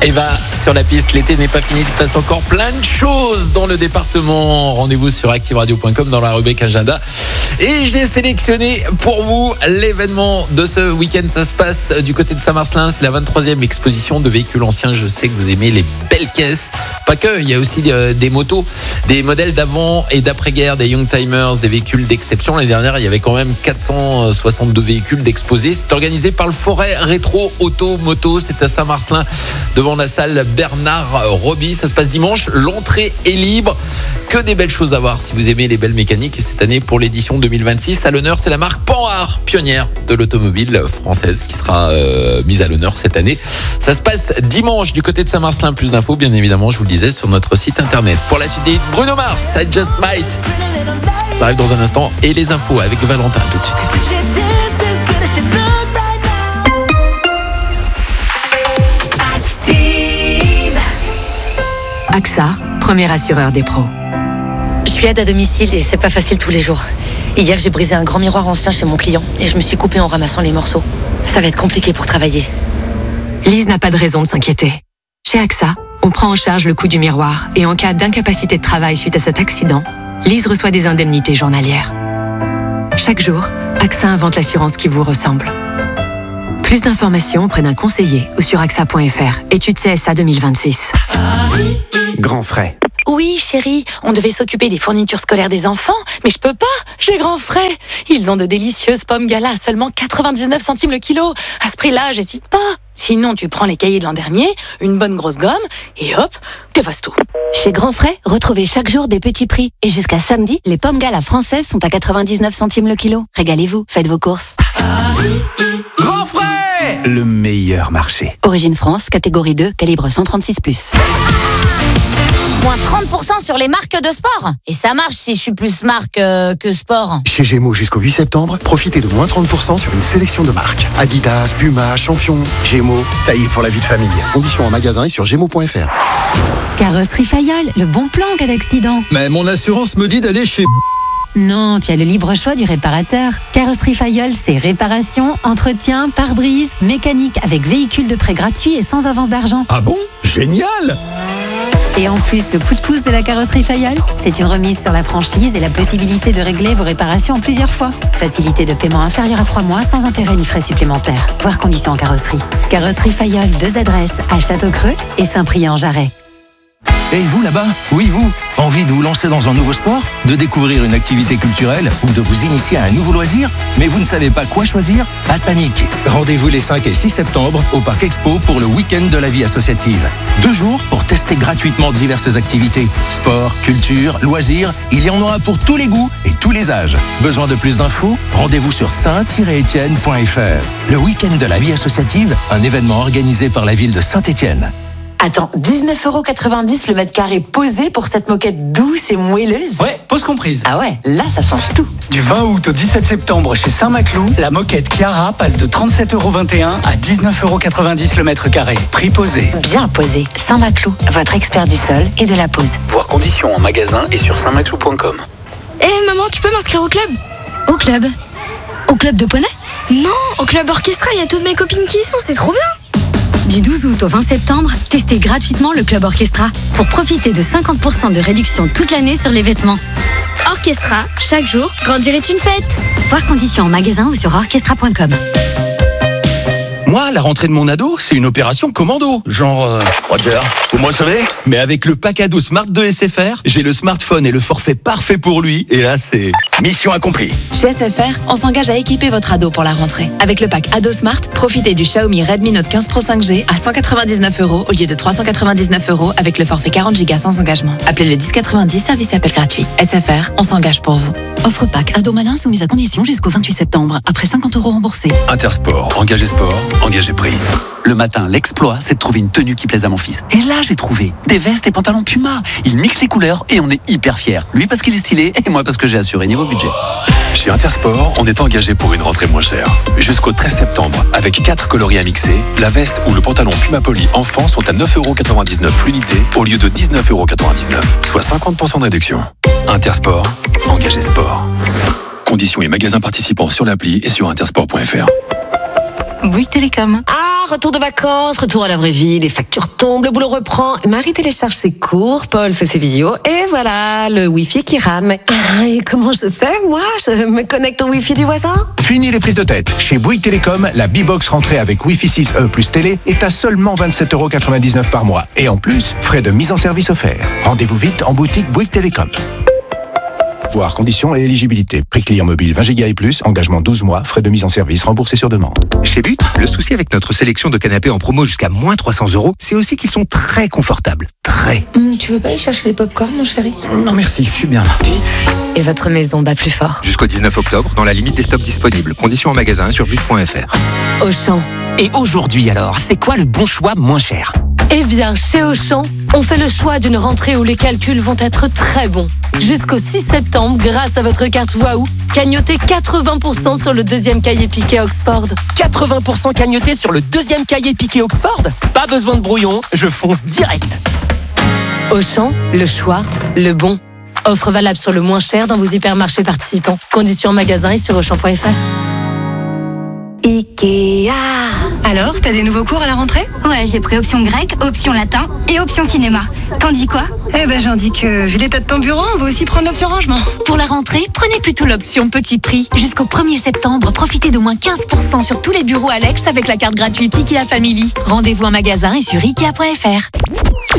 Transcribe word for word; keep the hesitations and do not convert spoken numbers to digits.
Eva sur la piste, l'été n'est pas fini, il se passe encore plein de choses dans le département. Rendez-vous sur active radio point com dans la rubrique agenda. Et j'ai sélectionné pour vous l'événement de ce week-end. Ça se passe du côté de Saint-Marcelin. C'est la vingt-troisième exposition de véhicules anciens. Je sais que vous aimez les belles caisses. Pas que, il y a aussi des, des motos, des modèles d'avant et d'après-guerre, des Youngtimers, des véhicules d'exception. L'année dernière, il y avait quand même quatre cent soixante-deux véhicules d'exposés. C'est organisé par le Forêt Rétro Auto Moto. C'est à Saint-Marcelin, devant la salle Bernard Roby. Ça se passe dimanche. L'entrée est libre. Que des belles choses à voir si vous aimez les belles mécaniques. Et cette année, pour l'édition deux mille vingt-six, à l'honneur, c'est la marque Panhard, pionnière de l'automobile française, qui sera euh, mise à l'honneur cette année. Ça se passe dimanche du côté de Saint-Marcelin. Plus d'infos, bien évidemment, je vous le disais, sur notre site internet. Pour la suite, des Bruno Mars, I Just Might. Ça arrive dans un instant. Et les infos avec Valentin tout de suite. A X A, premier assureur des pros. Je suis aide à domicile et c'est pas facile tous les jours. Hier, j'ai brisé un grand miroir ancien chez mon client et je me suis coupée en ramassant les morceaux. Ça va être compliqué pour travailler. Lise n'a pas de raison de s'inquiéter. Chez A X A, on prend en charge le coût du miroir et en cas d'incapacité de travail suite à cet accident, Lise reçoit des indemnités journalières. Chaque jour, A X A invente l'assurance qui vous ressemble. Plus d'informations auprès d'un conseiller ou sur A X A point F R. Étude C S A deux mille vingt-six. Grand frais. Oui, chérie, on devait s'occuper des fournitures scolaires des enfants, mais je peux pas, j'ai grand frais. Ils ont de délicieuses pommes gala à seulement quatre-vingt-dix-neuf centimes le kilo. À ce prix-là, j'hésite pas. Sinon, tu prends les cahiers de l'an dernier, une bonne grosse gomme, et hop, t'effaces tout. Chez Grand Frais, retrouvez chaque jour des petits prix. Et jusqu'à samedi, les pommes gala françaises sont à quatre-vingt-dix-neuf centimes le kilo. Régalez-vous, faites vos courses. Grand frais, le meilleur marché. Origine France, catégorie deux, calibre cent trente-six plus. Moins trente pour cent sur les marques de sport. Et ça marche si je suis plus marque euh, que sport. Chez Gémeaux jusqu'au huit septembre, profitez de moins trente pour cent sur une sélection de marques. Adidas, Puma, Champion, Gémeaux, taillé pour la vie de famille. Conditions en magasin et sur gémeaux point F R. Carrosserie Fayol, le bon plan en cas d'accident. Mais mon assurance me dit d'aller chez... Non, tu as le libre choix du réparateur. Carrosserie Fayol, c'est réparation, entretien, pare-brise, mécanique avec véhicule de prêt gratuit et sans avance d'argent. Ah bon ? Génial ! Et en plus, le coup de pouce de la Carrosserie Fayol, c'est une remise sur la franchise et la possibilité de régler vos réparations en plusieurs fois. Facilité de paiement inférieure à trois mois sans intérêt ni frais supplémentaires. Voir conditions en carrosserie. Carrosserie Fayol, deux adresses à Château-Creux et Saint-Priest-en-Jarret. Et vous là-bas, oui vous, envie de vous lancer dans un nouveau sport, de découvrir une activité culturelle ou de vous initier à un nouveau loisir, mais vous ne savez pas quoi choisir? Pas de panique. Rendez-vous les cinq et six septembre au Parc Expo pour le week-end de la vie associative. Deux jours pour tester gratuitement diverses activités. Sport, culture, loisirs, il y en aura pour tous les goûts et tous les âges. Besoin de plus d'infos? Rendez-vous sur saint tiret étienne point F R. Le week-end de la vie associative, un événement organisé par la ville de Saint-Étienne. Attends, dix-neuf euros quatre-vingt-dix le mètre carré posé pour cette moquette douce et moelleuse? Ouais, pause comprise. Ah ouais, là ça change tout. Du vingt août au dix-sept septembre chez Saint-Maclou, la moquette Chiara passe de trente-sept euros vingt et un à dix-neuf euros quatre-vingt-dix le mètre carré. Prix posé. Bien posé. Saint-Maclou, votre expert du sol et de la pose. Voir conditions en magasin et sur saint maclou point com. Hé hey, maman, tu peux m'inscrire au club? Au club? Au club de poney? Non, au club orchestra, il y a toutes mes copines qui y sont, c'est trop bien. Du douze août au vingt septembre, testez gratuitement le Club Orchestra pour profiter de cinquante pour cent de réduction toute l'année sur les vêtements. Orchestra, chaque jour, grandir est une fête. Voir conditions en magasin ou sur orchestra point com. Moi, la rentrée de mon ado, c'est une opération commando. Genre... Euh... Roger, vous me recevez? Mais avec le pack ado Smart de S F R, j'ai le smartphone et le forfait parfait pour lui. Et là, c'est... Mission accomplie. Chez S F R, on s'engage à équiper votre ado pour la rentrée. Avec le pack Ado Smart, profitez du Xiaomi Redmi Note quinze Pro cinq G à cent quatre-vingt-dix-neuf euros au lieu de trois cent quatre-vingt-dix-neuf euros avec le forfait quarante gigas sans engagement. Appelez le dix quatre-vingt-dix, service et appel gratuit. S F R, on s'engage pour vous. Offre pack Ado Malin soumise à condition jusqu'au vingt-huit septembre, après cinquante euros remboursés. Intersport, engagé sport, engagé prix. Le matin, l'exploit, c'est de trouver une tenue qui plaise à mon fils. Et là, j'ai trouvé des vestes et pantalons Puma. Il mixe les couleurs et on est hyper fiers. Lui parce qu'il est stylé et moi parce que j'ai assuré niveau budget. Chez Intersport, on est engagé pour une rentrée moins chère. Jusqu'au treize septembre, avec quatre coloris à mixer, la veste ou le pantalon Puma Poly enfant sont à neuf euros quatre-vingt-dix-neuf l'unité au lieu de dix-neuf euros quatre-vingt-dix-neuf, soit cinquante pour cent de réduction. Intersport, engagé sport. Conditions et magasins participants sur l'appli et sur intersport point F R. Bouygues Télécom. Ah, retour de vacances, retour à la vraie vie, les factures tombent, le boulot reprend. Marie télécharge ses cours, Paul fait ses visios, et voilà, le Wi-Fi qui rame. Ah, et comment je fais, moi? Je me connecte au Wi-Fi du voisin? Fini les prises de tête. Chez Bouygues Télécom, la B-Box rentrée avec Wi-Fi six E plus télé est à seulement vingt-sept euros quatre-vingt-dix-neuf par mois. Et en plus, frais de mise en service offerts. Rendez-vous vite en boutique Bouygues Télécom. Voir conditions et éligibilité. Prix client mobile vingt giga et plus, engagement douze mois, frais de mise en service remboursés sur demande. Chez But, le souci avec notre sélection de canapés en promo jusqu'à moins trois cents euros, c'est aussi qu'ils sont très confortables. Très. Hum, tu veux pas aller chercher les pop-corn, mon chéri? Non merci, je suis bien là. Et votre maison bat plus fort. Jusqu'au dix-neuf octobre, dans la limite des stocks disponibles. Conditions en magasin sur but point f r. Auchan. Et aujourd'hui alors, c'est quoi le bon choix moins cher? Eh bien, chez Auchan, on fait le choix d'une rentrée où les calculs vont être très bons. Jusqu'au six septembre, grâce à votre carte Waouh, cagnotez quatre-vingts pour cent sur le deuxième cahier piqué Oxford. quatre-vingts pour cent cagnoté sur le deuxième cahier piqué Oxford? Pas besoin de brouillon, je fonce direct. Auchan, le choix, le bon. Offre valable sur le moins cher dans vos hypermarchés participants. Conditions en magasin et sur auchan point f r. Ikea. Alors, t'as des nouveaux cours à la rentrée? Ouais, j'ai pris option grec, option latin et option cinéma. T'en dis quoi? Eh ben, j'en dis que, vu l'état de ton bureau, on va aussi prendre l'option rangement. Pour la rentrée, prenez plutôt l'option petit prix. Jusqu'au premier septembre, profitez de moins quinze pour cent sur tous les bureaux Alex avec la carte gratuite Ikea Family. Rendez-vous en magasin et sur ikea point f r.